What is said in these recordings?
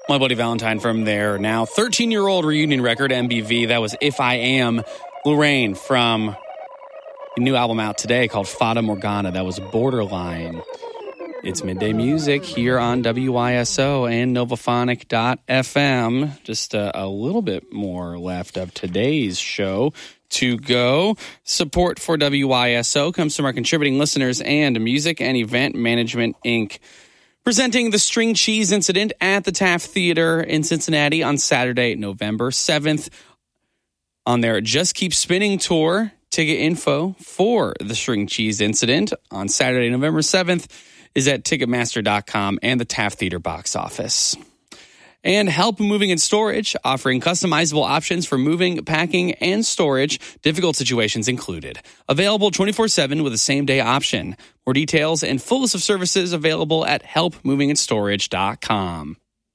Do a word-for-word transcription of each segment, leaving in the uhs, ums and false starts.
My Bloody Valentine from their now thirteen-year-old reunion record, M B V. That was If I Am. Lorraine from a new album out today called Fata Morgana. That was Borderline. It's Midday Music here on W I S O and Novaphonic dot f m. Just a, a little bit more left of today's show to go. Support for W I S O comes from our contributing listeners and Music and Event Management, Incorporated. Presenting the String Cheese Incident at the Taft Theater in Cincinnati on Saturday, November seventh. On their Just Keep Spinning tour, ticket info for the String Cheese Incident on Saturday, November seventh is at Ticketmaster dot com and the Taft Theater box office. And Help Moving and Storage, offering customizable options for moving, packing, and storage, difficult situations included. Available twenty-four seven with a same-day option. More details and full list of services available at help moving and storage dot com.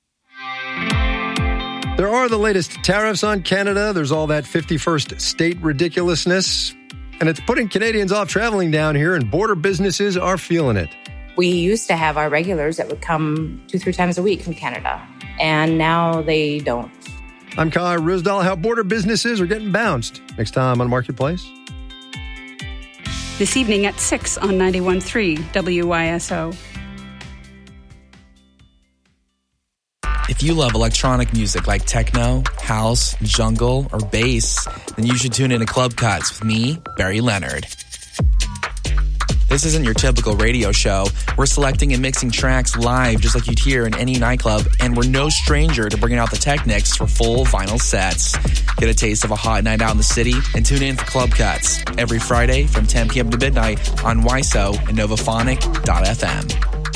There are the latest tariffs on Canada. There's all that fifty-first state ridiculousness. And it's putting Canadians off traveling down here, and border businesses are feeling it. We used to have our regulars that would come two, three times a week from Canada, and now they don't. I'm Kai Risdall. How border businesses are getting bounced. Next time on Marketplace. This evening at six on ninety-one point three W I S O. If you love electronic music like techno, house, jungle, or bass, then you should tune in to Club Cuts with me, Barry Leonard. This isn't your typical radio show. We're selecting and mixing tracks live just like you'd hear in any nightclub, and we're no stranger to bringing out the Technics for full vinyl sets. Get a taste of a hot night out in the city and tune in for Club Cuts every Friday from ten p.m. to midnight on W I S O and Novaphonic dot f m.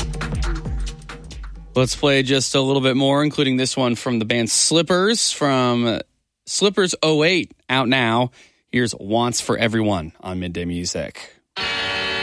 Let's play just a little bit more, including this one from the band Slippers from Slippers oh eight, out now. Here's Wants for Everyone on Midday Music.